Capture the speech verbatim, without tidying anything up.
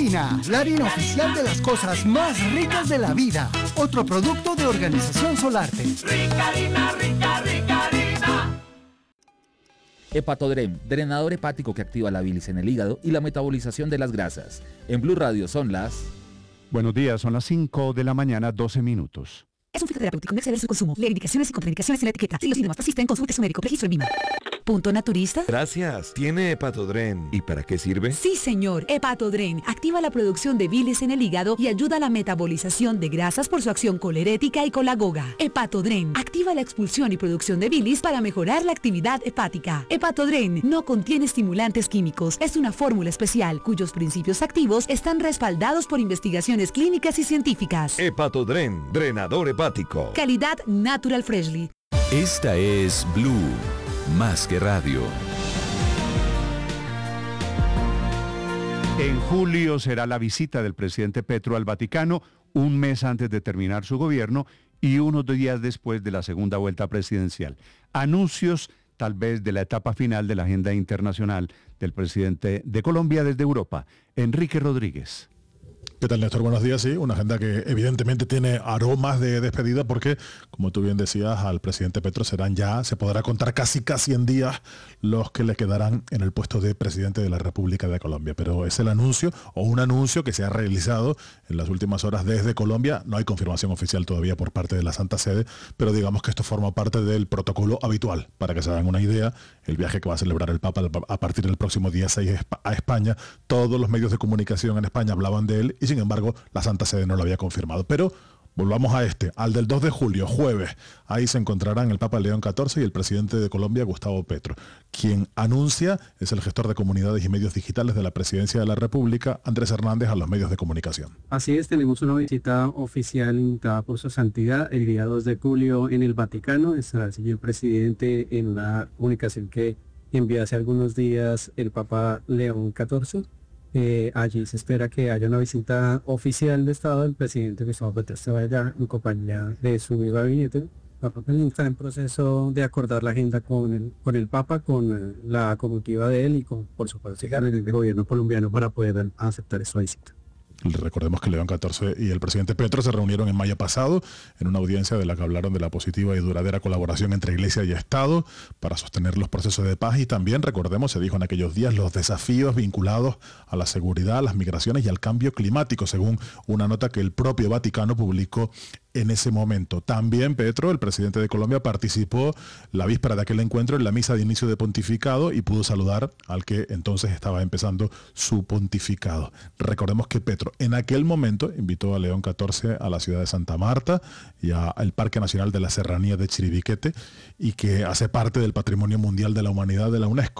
Rica la harina oficial de las cosas más ricas de la vida. Otro producto de Organización Solarte. Rica harina, rica, rica harina. Hepatodrem, drenador hepático que activa la bilis en el hígado y la metabolización de las grasas. En Blue Radio son las... Buenos días, son las cinco de la mañana, doce minutos. Es un fitoterapéutico, no exceder su consumo. Lee indicaciones y contraindicaciones en la etiqueta. Si los síntomas persisten, consulte a su médico. Registro en Vima. ¿Punto naturista? Gracias. ¿Tiene Hepatodren? ¿Y para qué sirve? Sí, señor. Hepatodren activa la producción de bilis en el hígado y ayuda a la metabolización de grasas por su acción colerética y colagoga. Hepatodren activa la expulsión y producción de bilis para mejorar la actividad hepática. Hepatodren no contiene estimulantes químicos. Es una fórmula especial cuyos principios activos están respaldados por investigaciones clínicas y científicas. Hepatodren, drenador hepático. Calidad Natural Freshly. Esta es Blue, más que radio. En julio será la visita del presidente Petro al Vaticano, un mes antes de terminar su gobierno y unos días después de la segunda vuelta presidencial. Anuncios tal vez de la etapa final de la agenda internacional del presidente de Colombia desde Europa, Enrique Rodríguez. ¿Qué tal, Néstor? Buenos días. Sí, una agenda que evidentemente tiene aromas de despedida porque, como tú bien decías, al presidente Petro serán ya, se podrá contar casi casi en días los que le quedarán en el puesto de presidente de la República de Colombia. Pero es el anuncio o un anuncio que se ha realizado en las últimas horas desde Colombia. No hay confirmación oficial todavía por parte de la Santa Sede, pero digamos que esto forma parte del protocolo habitual. Para que se hagan una idea, el viaje que va a celebrar el Papa a partir del próximo día seis a España, todos los medios de comunicación en España hablaban de él y sin embargo la Santa Sede no lo había confirmado. Pero volvamos a este, al del dos de julio, jueves. Ahí se encontrarán el Papa León catorce y el presidente de Colombia, Gustavo Petro. Quien anuncia es el gestor de comunidades y medios digitales de la Presidencia de la República, Andrés Hernández, a los medios de comunicación. Así es, tenemos una visita oficial invitada por su santidad el día dos de julio en el Vaticano. Estará el señor presidente en la comunicación que envió hace algunos días el Papa León catorce. Eh, allí se espera que haya una visita oficial de Estado del presidente Gustavo Petro se vaya en compañía de su gabinete. Papa está en proceso de acordar la agenda con el, con el Papa, con la comitiva de él y con, por supuesto, el gobierno colombiano para poder aceptar esa visita. Recordemos que León catorce y el presidente Petro se reunieron en mayo pasado en una audiencia de la que hablaron de la positiva y duradera colaboración entre Iglesia y Estado para sostener los procesos de paz y también, recordemos, se dijo en aquellos días, los desafíos vinculados a la seguridad, a las migraciones y al cambio climático, según una nota que el propio Vaticano publicó en ese momento. También Petro, el presidente de Colombia, participó la víspera de aquel encuentro en la misa de inicio de pontificado y pudo saludar al que entonces estaba empezando su pontificado. Recordemos que Petro en aquel momento invitó a León catorce a la ciudad de Santa Marta y al Parque Nacional de la Serranía de Chiribiquete y que hace parte del Patrimonio Mundial de la Humanidad de la UNESCO.